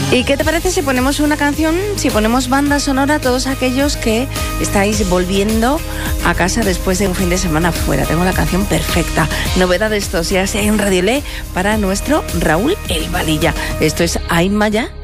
¿Y qué te parece si ponemos una canción, si ponemos banda sonora a todos aquellos que estáis volviendo a casa después de un fin de semana fuera? Tengo la canción perfecta. Novedades estos días en Radio Le para nuestro Raúl El Valilla. Esto es Ay Maya.